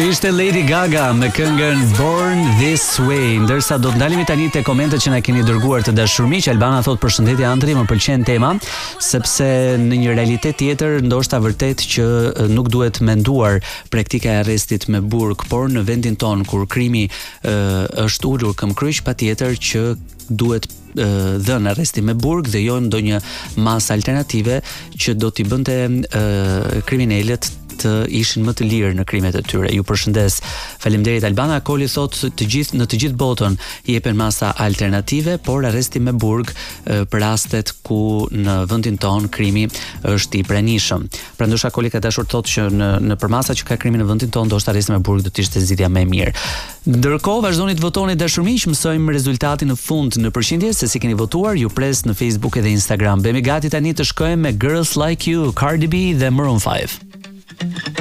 Kjo ishte Lady Gaga me këngën Born This Way. Ndërsa do të ndalemi tani te komentet që na keni dërguar të dashur miq. Albana thot përshëndetje Andri, më pëlqen tema sepse në një realitet tjetër ndoshta vërtet që nuk duhet menduar praktika e arrestit me burg, por në vendin ton kur krimi është ulur këmbkryq, patjetër që duhet dhënë arresti me burg dhe jo ndonjë masë alternative që do t'i bënte kriminalët të ishin më të lirë në krimet e tyre. Ju përshëndes. Faleminderit Albana. Koli thot në të gjithë botën jepen masa alternative, por arresti me burg për rastet ku në vendin ton krimi është i pranishëm. Pra ndoshta Koli ka dashur të thotë që në përmasa që ka krimi në vendin ton, ndoshta arresti me burg do të ishte zgjidhja më e mirë. Ndërkohë vazhdoni të votoni dashur miq, mësojmë rezultatin në fund në përqindje se si keni votuar. Ju pres në Facebook edhe Instagram. Bëhemi gati tani të shkojmë me Girls Like You, Cardi B dhe Maroon 5.